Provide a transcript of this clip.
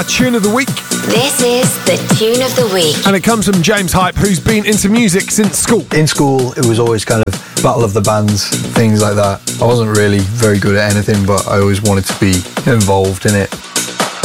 A tune of the week. This is the Tune of the Week. And it comes from James Hype, who's been into music since school. In school, it was always kind of battle of the bands, things like that. I wasn't really very good at anything, but I always wanted to be involved in it.